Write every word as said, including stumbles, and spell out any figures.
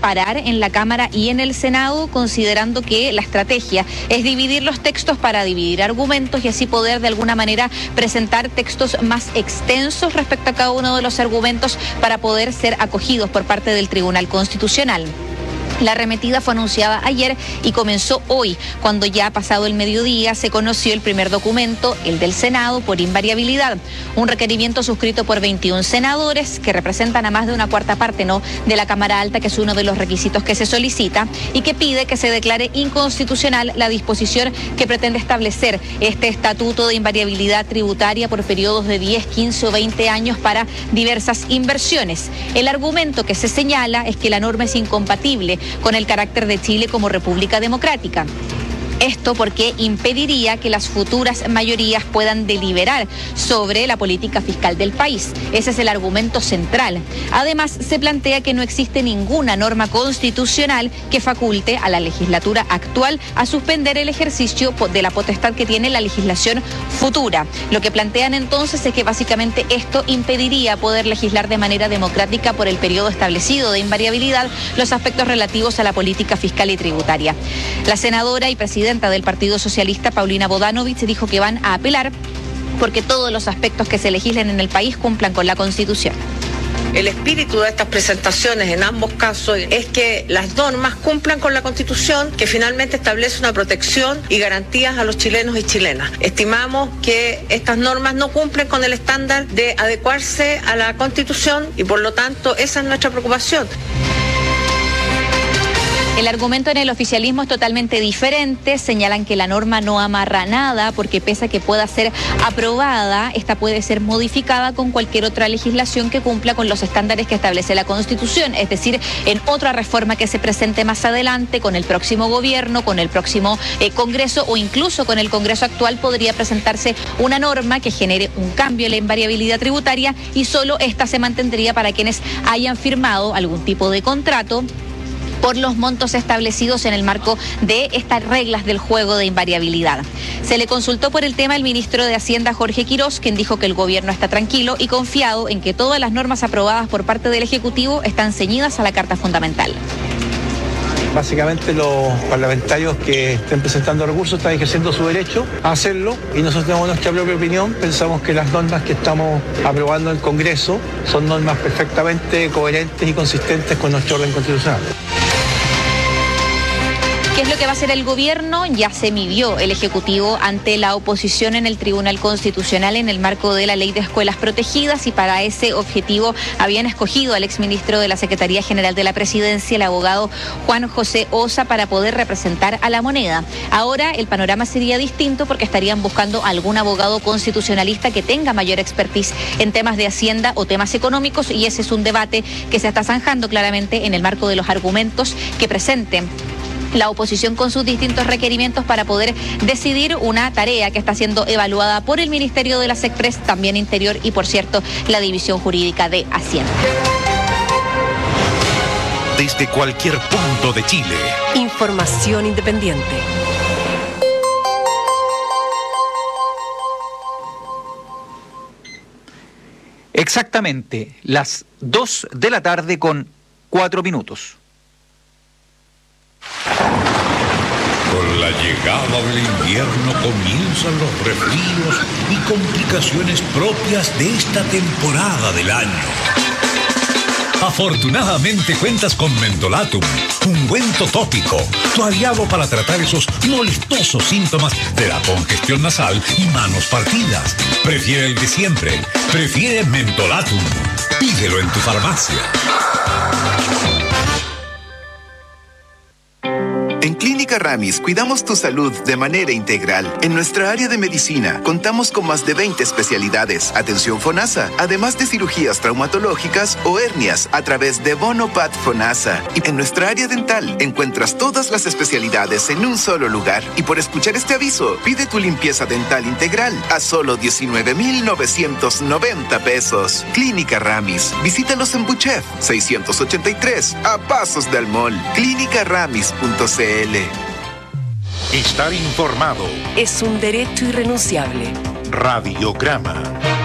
separar en la Cámara y en el Senado, considerando que la estrategia es dividir los textos para dividir argumentos y así poder de alguna manera presentar textos más extensos respecto a cada uno de los argumentos para poder ser acogidos por parte del Tribunal Constitucional. La arremetida fue anunciada ayer y comenzó hoy, cuando ya pasado el mediodía se conoció el primer documento, el del Senado, por invariabilidad. Un requerimiento suscrito por veintiún senadores que representan a más de una cuarta parte, ¿no?, de la Cámara Alta, que es uno de los requisitos que se solicita, y que pide que se declare inconstitucional la disposición que pretende establecer este estatuto de invariabilidad tributaria por periodos de diez, quince o veinte años para diversas inversiones. El argumento que se señala es que la norma es incompatible con el carácter de Chile como república democrática. Esto porque impediría que las futuras mayorías puedan deliberar sobre la política fiscal del país. Ese es el argumento central. Además, se plantea que no existe ninguna norma constitucional que faculte a la legislatura actual a suspender el ejercicio de la potestad que tiene la legislación futura. Lo que plantean entonces es que básicamente esto impediría poder legislar de manera democrática por el periodo establecido de invariabilidad los aspectos relativos a la política fiscal y tributaria. La senadora y presidenta del Partido Socialista, Paulina Bodanovich, dijo que van a apelar porque todos los aspectos que se legislen en el país cumplan con la Constitución. El espíritu de estas presentaciones en ambos casos es que las normas cumplan con la Constitución, que finalmente establece una protección y garantías a los chilenos y chilenas. Estimamos que estas normas no cumplen con el estándar de adecuarse a la Constitución y por lo tanto esa es nuestra preocupación. El argumento en el oficialismo es totalmente diferente. Señalan que la norma no amarra nada porque pese a que pueda ser aprobada, esta puede ser modificada con cualquier otra legislación que cumpla con los estándares que establece la Constitución, es decir, en otra reforma que se presente más adelante con el próximo gobierno, con el próximo eh, Congreso o incluso con el Congreso actual podría presentarse una norma que genere un cambio en la invariabilidad tributaria y solo esta se mantendría para quienes hayan firmado algún tipo de contrato por los montos establecidos en el marco de estas reglas del juego de invariabilidad. Se le consultó por el tema al ministro de Hacienda, Jorge Quirós, quien dijo que el gobierno está tranquilo y confiado en que todas las normas aprobadas por parte del Ejecutivo están ceñidas a la Carta Fundamental. Básicamente los parlamentarios que estén presentando recursos están ejerciendo su derecho a hacerlo y nosotros tenemos nuestra propia opinión. Pensamos que las normas que estamos aprobando en el Congreso son normas perfectamente coherentes y consistentes con nuestro orden constitucional. ¿Qué es lo que va a hacer el gobierno? Ya se midió el Ejecutivo ante la oposición en el Tribunal Constitucional en el marco de la Ley de Escuelas Protegidas y para ese objetivo habían escogido al exministro de la Secretaría General de la Presidencia, el abogado Juan José Ossa, para poder representar a la moneda. Ahora el panorama sería distinto porque estarían buscando algún abogado constitucionalista que tenga mayor expertise en temas de Hacienda o temas económicos y ese es un debate que se está zanjando claramente en el marco de los argumentos que presenten la oposición con sus distintos requerimientos para poder decidir una tarea que está siendo evaluada por el Ministerio de la SECPRES, también Interior y, por cierto, la División Jurídica de Hacienda. Desde cualquier punto de Chile. Información independiente. Exactamente, las dos de la tarde con cuatro minutos. Con la llegada del invierno comienzan los resfríos y complicaciones propias de esta temporada del año. Afortunadamente cuentas con Mentolatum, ungüento tópico, tu aliado para tratar esos molestosos síntomas de la congestión nasal y manos partidas. Prefiere el de siempre, prefiere Mentolatum. Pídelo en tu farmacia. En Clínica Ramis cuidamos tu salud de manera integral. En nuestra área de medicina contamos con más de veinte especialidades, atención FONASA, además de cirugías traumatológicas o hernias a través de Bonopat FONASA. Y en nuestra área dental encuentras todas las especialidades en un solo lugar. Y por escuchar este aviso, pide tu limpieza dental integral a solo diecinueve mil novecientos noventa pesos. Clínica Ramis. Visítalos en Buchef seiscientos ochenta y tres, a pasos del mall. clínica ramis punto c l. Estar informado es un derecho irrenunciable. Radiograma.